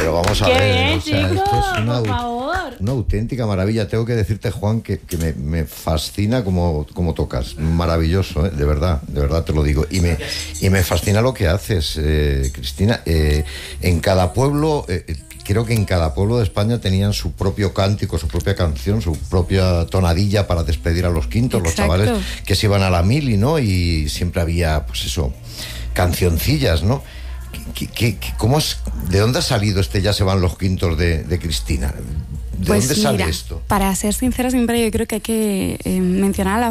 Pero vamos a Qué ver, bien, o sea, chicos, esto es por favor. una auténtica maravilla. Tengo que decirte, Juan, que me fascina como tocas. Maravilloso, de verdad te lo digo. Y me fascina lo que haces, Cristina. En cada pueblo... creo que en cada pueblo de España tenían su propio cántico, su propia canción, su propia tonadilla para despedir a los quintos. Exacto. Los chavales que se iban a la mili, ¿no? Y siempre había, pues eso, cancioncillas, ¿no? ¿Cómo es, ¿de dónde ha salido Ya se van los quintos de Cristina? ¿De Pues dónde sale mira, esto? para ser sincera, siempre yo creo que hay que mencionar a la